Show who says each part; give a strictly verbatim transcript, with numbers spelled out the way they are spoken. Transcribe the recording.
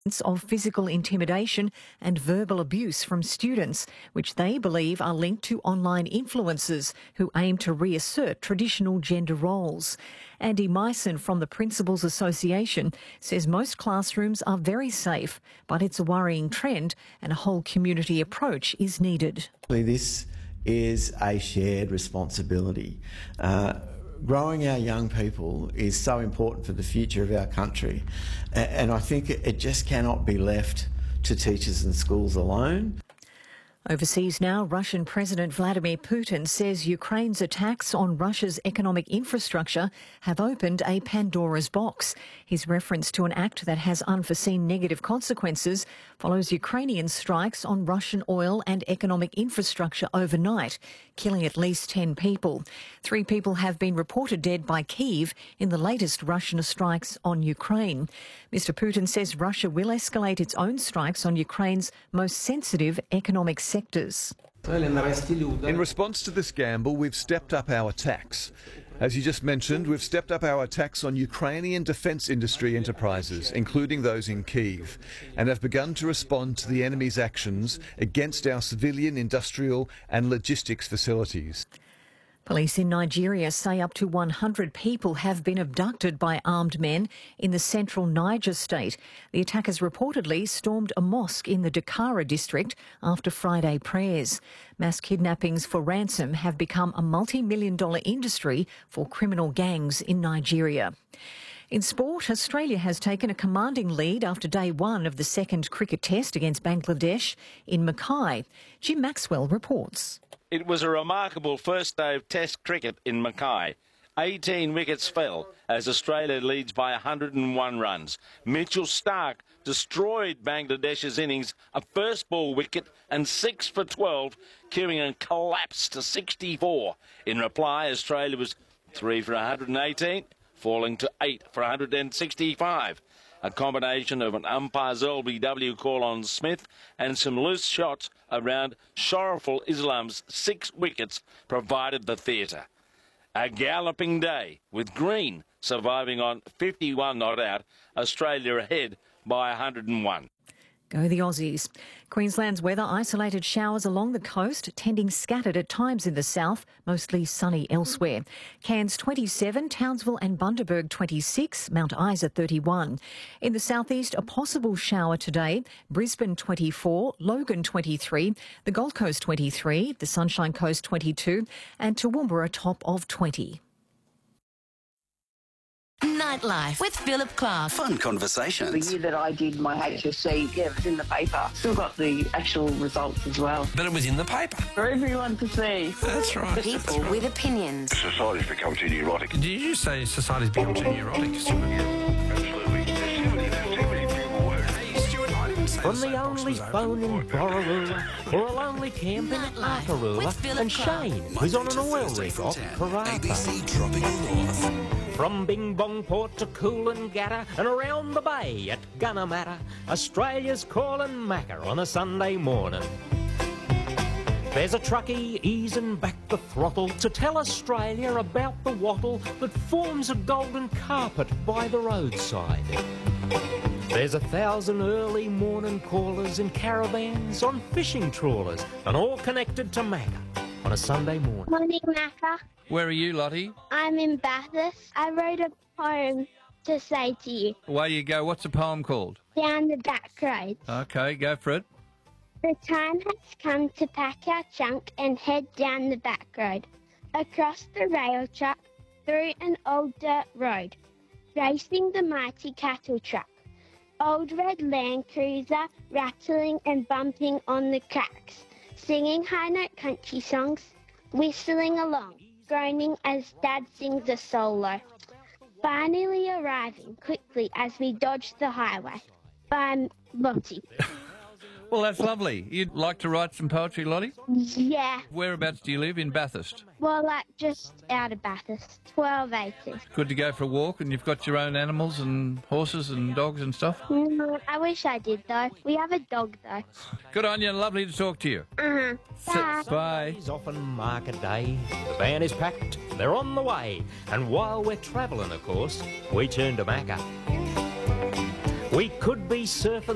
Speaker 1: of physical intimidation and verbal abuse from students, which they believe are linked to online influencers who aim to reassert traditional gender roles. Andy Myson from the Principals Association says most classrooms are very safe, but it's a worrying trend and a whole community approach is needed.
Speaker 2: This is a shared responsibility. Uh, Growing our young people is so important for the future of our country, and I think it just cannot be left to teachers and schools alone.
Speaker 1: Overseas now, Russian President Vladimir Putin says Ukraine's attacks on Russia's economic infrastructure have opened a Pandora's box. His reference to an act that has unforeseen negative consequences follows Ukrainian strikes on Russian oil and economic infrastructure overnight, killing at least ten people. Three people have been reported dead by Kyiv in the latest Russian strikes on Ukraine. Mister Putin says Russia will escalate its own strikes on Ukraine's most sensitive economic sectors.
Speaker 3: In response to this gamble, we've stepped up our attacks. As you just mentioned, we've stepped up our attacks on Ukrainian defence industry enterprises, including those in Kyiv, and have begun to respond to the enemy's actions against our civilian, industrial and logistics facilities.
Speaker 1: Police in Nigeria say up to one hundred people have been abducted by armed men in the central Niger state. The attackers reportedly stormed a mosque in the Dakara district after Friday prayers. Mass kidnappings for ransom have become a multi-million dollar industry for criminal gangs in Nigeria. In sport, Australia has taken a commanding lead after day one of the second cricket test against Bangladesh in Mackay. Jim Maxwell reports.
Speaker 4: It was a remarkable first day of Test cricket in Mackay. eighteen wickets fell as Australia leads by one hundred and one runs. Mitchell Starc destroyed Bangladesh's innings, a first ball wicket and six for twelve, queuing and collapsed to sixty-four. In reply, Australia was three for one hundred and eighteen, falling to eight for one hundred and sixty-five. A combination of an umpire's L B W call on Smith and some loose shots around Shariful Islam's six wickets provided the theatre. A galloping day, with Green surviving on fifty-one not out, Australia ahead by one hundred and one.
Speaker 1: Go the Aussies. Queensland's weather, isolated showers along the coast, tending scattered at times in the south, mostly sunny elsewhere. Cairns twenty-seven, Townsville and Bundaberg twenty-six, Mount Isa thirty-one. In the southeast, a possible shower today. Brisbane twenty-four, Logan twenty-three, the Gold Coast twenty-three, the Sunshine Coast twenty-two and Toowoomba a top of twenty.
Speaker 5: Nightlife with Philip Clark.
Speaker 6: Fun conversations.
Speaker 7: The year that I did my H S C, yeah, it was in the paper. Still got the actual results as well.
Speaker 6: But it was in the paper.
Speaker 7: For everyone to see.
Speaker 6: That's right.
Speaker 5: People
Speaker 6: That's right.
Speaker 5: with opinions.
Speaker 8: Society's become too neurotic.
Speaker 6: Did you say society's become too neurotic?
Speaker 8: Absolutely. There's too many, there's too many people work.
Speaker 6: Hey, Stuart, I didn't say
Speaker 9: From
Speaker 6: the
Speaker 9: the
Speaker 6: soapbox
Speaker 9: only
Speaker 6: was open
Speaker 9: phone in
Speaker 6: before I go.
Speaker 9: Borroloola, or a lonely camp in
Speaker 5: Nightlife
Speaker 9: Arkaroola,
Speaker 5: with Philip
Speaker 9: and
Speaker 5: Clark.
Speaker 9: Shane, who's on an oil
Speaker 6: Thursday
Speaker 9: rig
Speaker 6: from
Speaker 9: off
Speaker 6: ten.
Speaker 9: Karratha.
Speaker 6: A B C Tropical North.
Speaker 9: From Bing Bong Port to Coolangatta and around the bay at Gunnamatta, Australia's calling Macca on a Sunday morning. There's a truckie easing back the throttle to tell Australia about the wattle that forms a golden carpet by the roadside. There's a thousand early morning callers in caravans on fishing trawlers and all connected to Macca on a Sunday morning.
Speaker 10: Morning, Macca.
Speaker 3: Where are you, Lottie?
Speaker 10: I'm in Bathurst. I wrote a poem to say to you.
Speaker 3: Away you go. What's the poem called?
Speaker 10: Down the back roads.
Speaker 3: Okay, go for it.
Speaker 10: The time has come to pack our junk and head down the back road. Across the rail track, through an old dirt road. Racing the mighty cattle truck. Old red Land Cruiser, rattling and bumping on the cracks. Singing high-note country songs, whistling along. Groaning as Dad sings a solo. Finally arriving quickly as we dodge the highway. By Lottie.
Speaker 3: Well, that's lovely. You'd like to write some poetry, Lottie?
Speaker 10: Yeah.
Speaker 3: Whereabouts do you live? In Bathurst?
Speaker 10: Well, like just out of Bathurst. twelve acres.
Speaker 3: Good to go for a walk, and you've got your own animals and horses and dogs and stuff?
Speaker 10: Mm, I wish I did, though. We have a dog, though.
Speaker 3: Good on you. Lovely to talk to you.
Speaker 10: Uh-huh. Bye.
Speaker 3: Bye.
Speaker 9: It's often market day. The van is packed. They're on the way. And while we're travelling, of course, we turn to Macca. We could be surfing